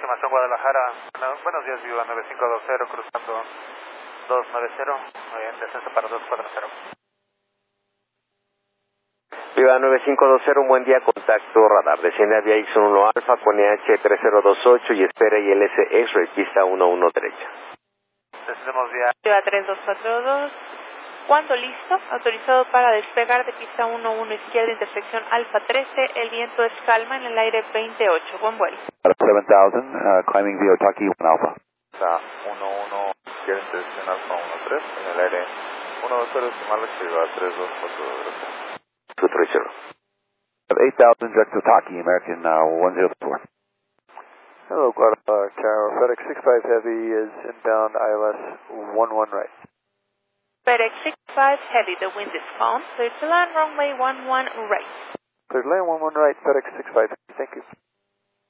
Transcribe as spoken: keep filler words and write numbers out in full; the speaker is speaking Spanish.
estimación Guadalajara. Bueno, buenos días, Viva nueve cinco dos cero, cruzando dos nueve cero, en descenso para dos cuatro cero. Viva nueve cinco dos cero, un buen día, contacto radar. Desciende a vía X uno Alfa con E H tres cero dos ocho y espera I L S X-Ray, pista uno uno derecha. Descendemos vía... Viva tres dos cuatro dos, cuando listo, autorizado para despegar de pista uno uno izquierda, intersección Alfa trece, el viento es calma en el aire veintiocho, buen vuelo. seven thousand, uh, climbing via Otaki one Alpha. uno uno izquierda, intersección Alfa uno tres, en el aire uno dos cero, estimable que va tres dos cuatro dos. two three zero. eight thousand, direct to Otaki, American uh, one zero four. Hello, Guadalajara, Tower. FedEx six five Heavy is inbound I L S one one right. FedEx six five Heavy, the wind is calm, clear to land, runway one one right. Clear to land one one right, FedEx six five, thank you.